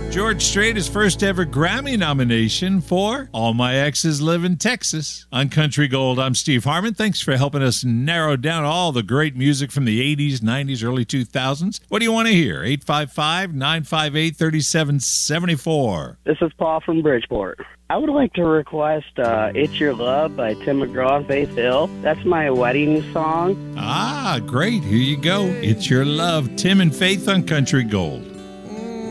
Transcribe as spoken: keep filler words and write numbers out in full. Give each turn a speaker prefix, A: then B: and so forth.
A: George Strait, his first ever Grammy nomination for All My Exes Live in Texas. On Country Gold, I'm Steve Harmon. Thanks for helping us narrow down all the great music from the eighties, nineties, early two thousands. What do you want to hear? eight five five, nine five eight, three seven seven four.
B: This is Paul from Bridgeport. I would like to request uh, It's Your Love by Tim McGraw and Faith Hill. That's my wedding song.
A: Ah, great. Here you go. It's Your Love, Tim and Faith on Country Gold.